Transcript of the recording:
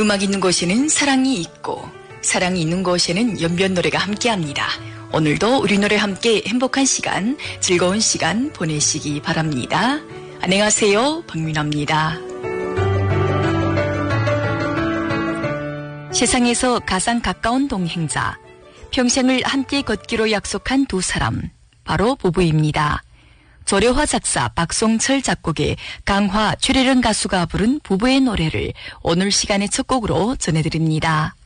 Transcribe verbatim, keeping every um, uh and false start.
음악 있는 곳에는 사랑이 있고 사랑이 있는 곳에는 연변 노래가 함께합니다. 오늘도 우리 노래 함께 행복한 시간, 즐거운 시간 보내시기 바랍니다. 안녕하세요, 박민아입니다. 세상에서 가장 가까운 동행자, 평생을 함께 걷기로 약속한 두 사람, 바로 부부입니다. 조려화 작사 박송철 작곡의 강화 최래련 가수가 부른 부부의 노래를 오늘 시간의 첫 곡으로 전해드립니다.